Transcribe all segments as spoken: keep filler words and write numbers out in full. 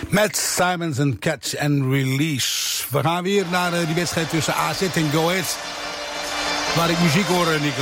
Met Simons en Catch and Release. We gaan weer naar uh, die wedstrijd tussen A Z en Go Ahead. Waar ik muziek hoor, Nico.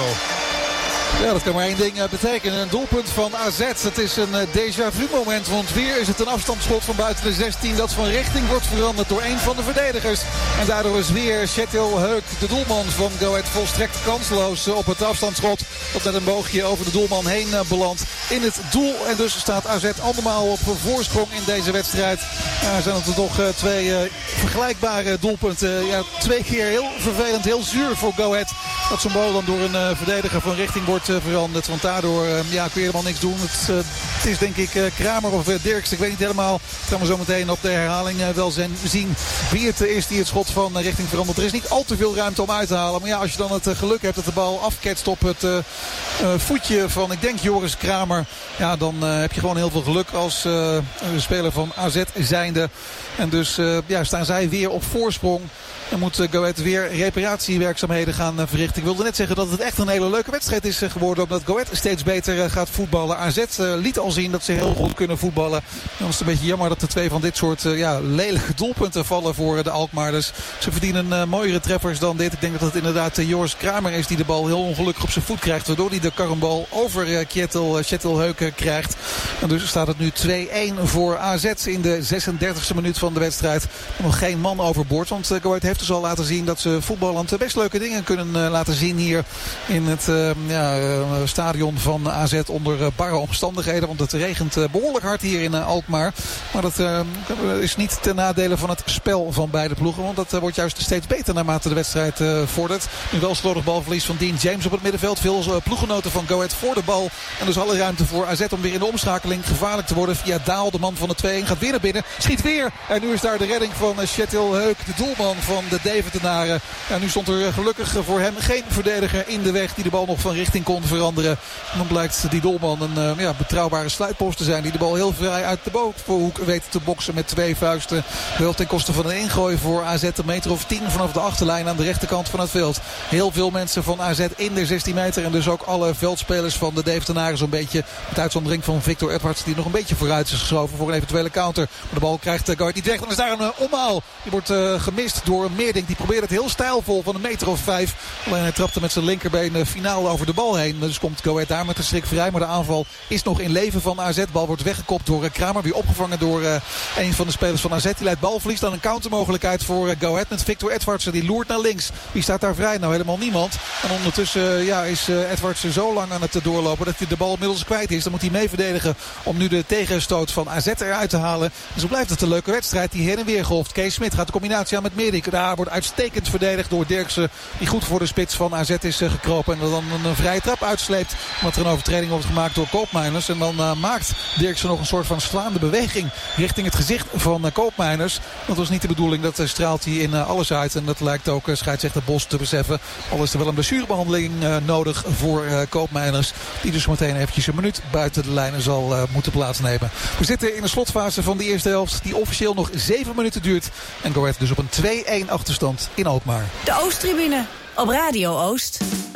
Ja, dat kan maar één ding uh, betekenen. Een doelpunt van A Z. Het is een uh, déjà vu moment. Want weer is het een afstandsschot van buiten de zestien. Dat van richting wordt veranderd door een van de verdedigers. En daardoor is weer Kjetil Heuk, de doelman van Go Ahead, volstrekt kansloos uh, op het afstandsschot. Dat met een boogje over de doelman heen uh, belandt in het doel. En dus staat A Z andermaal op voorsprong in deze wedstrijd. Ja, zijn het er toch uh, twee uh, vergelijkbare doelpunten. Ja, twee keer heel vervelend, heel zuur voor Go Ahead. Dat zo'n bal dan door een uh, verdediger van richting wordt veranderd. Want daardoor uh, ja, kun je helemaal niks doen. Het, uh, het is denk ik uh, Kramer of uh, Dirks. Ik weet niet helemaal. Dat gaan we zo meteen op de herhaling uh, wel zijn, zien wie het uh, is die het schot van uh, richting verandert. Er is niet al te veel ruimte om uit te halen. Maar ja, als je dan het uh, geluk hebt dat de bal afketst op het uh, uh, voetje van, ik denk, Joris Kramer. Ja, dan uh, heb je gewoon heel veel geluk als uh, speler van A Z zijnde. En dus uh, ja, staan zij weer op voorsprong. Dan moet Go Ahead weer reparatiewerkzaamheden gaan verrichten. Ik wilde net zeggen dat het echt een hele leuke wedstrijd is geworden. Omdat Go Ahead steeds beter gaat voetballen. A Z liet al zien dat ze heel goed kunnen voetballen. Dan is het een beetje jammer dat er twee van dit soort ja, lelijke doelpunten vallen voor de Alkmaarders. Ze verdienen uh, mooiere treffers dan dit. Ik denk dat het inderdaad uh, Joris Kramer is die de bal heel ongelukkig op zijn voet krijgt. Waardoor hij de karrenbal over uh, Kjetil, uh, Kjetil Heuk uh, krijgt. En dus staat het nu twee-één voor A Z in de zesendertigste minuut van de wedstrijd. Nog geen man overboord. Want uh, Go Ahead heeft dus al laten zien dat ze voetballend best leuke dingen kunnen uh, laten zien hier in het uh, ja, uh, stadion van A Z onder uh, barre omstandigheden. Want het regent uh, behoorlijk hard hier in uh, Alkmaar. Maar dat uh, is niet ten nadele van het spel van beide ploegen. Want dat uh, wordt juist steeds beter naarmate de wedstrijd uh, vordert. Nu wel slordig balverlies van Dean James op het middenveld. Veel uh, ploeggenoten van Go Ahead voor de bal. En dus alle ruimte voor A Z om weer in de omschakeling gevaarlijk te worden. Via Daal, de man van de twee-één, gaat weer naar binnen. Schiet weer. En nu is daar de redding van uh, Kjetil Heuk, de doelman van de Deventenaren. Ja, nu stond er gelukkig voor hem geen verdediger in de weg die de bal nog van richting kon veranderen. En dan blijkt die doelman een uh, ja, betrouwbare sluitpost te zijn. Die de bal heel vrij uit de bovenhoek weet te boksen met twee vuisten. Wel ten koste van een ingooi voor A Z. Een meter of tien vanaf de achterlijn aan de rechterkant van het veld. Heel veel mensen van A Z in de zestien meter. En dus ook alle veldspelers van de Deventenaren zo'n beetje. Met uitzondering van Victor Edwards die nog een beetje vooruit is geschoven voor een eventuele counter. Maar de bal krijgt uh, Go Ahead niet weg. Dan is daar een uh, omhaal. Die wordt uh, gemist door Meerdink. Die probeert het heel stijlvol van een meter of vijf. Alleen hij trapte met zijn linkerbeen finaal over de bal heen. Dus komt Go Ahead daar met de schrik vrij. Maar de aanval is nog in leven van A Z. De bal wordt weggekopt door uh, Kramer. Weer opgevangen door uh, een van de spelers van A Z. Die leidt balverlies. Dan een countermogelijkheid voor uh, Go Ahead met Victor Edwards. Die loert naar links. Wie staat daar vrij? Nou, helemaal niemand. En ondertussen uh, ja, is uh, Edwards zo lang aan het doorlopen dat hij de bal inmiddels kwijt is. Dan moet hij mee verdedigen om nu de tegenstoot van A Z eruit te halen. En zo blijft het een leuke wedstrijd die heen en weer golft. Kees Smit gaat de combinatie aan met Meerdink. Daar wordt uitstekend verdedigd door Dirksen. Die goed voor de spits van A Z is uh, gekropen. En dan een, een vrije trap uitsleept. Omdat er een overtreding wordt gemaakt door Koopmeiners. En dan uh, maakt Dirksen nog een soort van slaande beweging richting het gezicht van uh, Koopmeiners. Dat was niet de bedoeling. Dat uh, straalt hij in uh, alles uit. En dat lijkt ook uh, scheidsrechter Bos te beseffen. Al is er wel een blessurebehandeling uh, nodig voor uh, Koopmeiners. Die dus meteen eventjes een minuut buiten de lijnen zal uh, moeten plaatsnemen. We zitten in de slotfase van de eerste helft. Die officieel nog zeven minuten duurt. En Go Ahead dus op een twee-één achterstand in Alkmaar. De Oosttribune op Radio Oost.